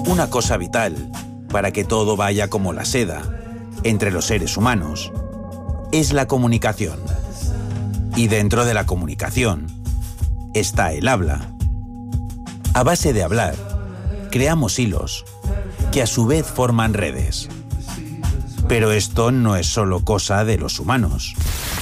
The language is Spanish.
Una cosa vital para que todo vaya como la seda entre los seres humanos es la comunicación. Y dentro de la comunicación está el habla. A base de hablar, creamos hilos que a su vez forman redes. Pero esto no es solo cosa de los humanos.